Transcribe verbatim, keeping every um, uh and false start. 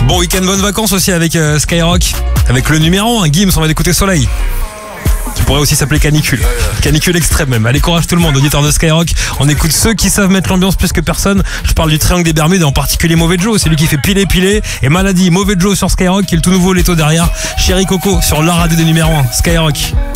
Bon week-end, bonnes vacances aussi avec euh, Skyrock. Avec le numéro un, Gims, on va écouter Soleil. Qui pourrait aussi s'appeler canicule. Canicule extrême même. Allez, courage tout le monde, auditeur de Skyrock. On écoute ceux qui savent mettre l'ambiance plus que personne. Je parle du triangle des Bermudes et en particulier Mauvais Joe. C'est lui qui fait piler piler. Et Maladie, Mauvais Joe sur Skyrock, qui est le tout nouveau Leto derrière. Chéri Coco sur la radio des numéros un. Skyrock.